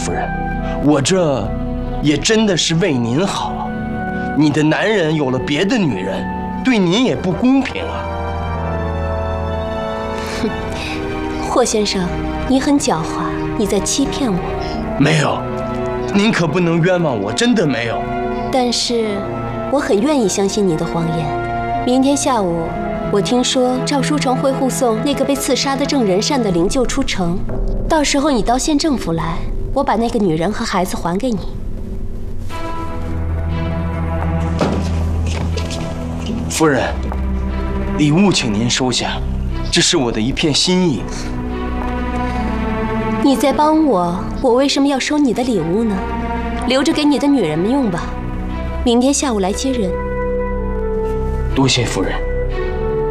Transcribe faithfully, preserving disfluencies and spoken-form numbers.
夫人，我这也真的是为您好。你的男人有了别的女人，对您也不公平啊。 哼，霍先生，你很狡猾，你在欺骗我。 没有，您可不能冤枉我，真的没有。 但是，我很愿意相信你的谎言。明天下午，我听说赵书成会护送那个被刺杀的郑仁善的灵柩出城，到时候你到县政府来，我把那个女人和孩子还给你。 夫人，礼物请您收下，这是我的一片心意。 你在帮我，我为什么要收你的礼物呢？留着给你的女人们用吧。明天下午来接人。 多谢夫人。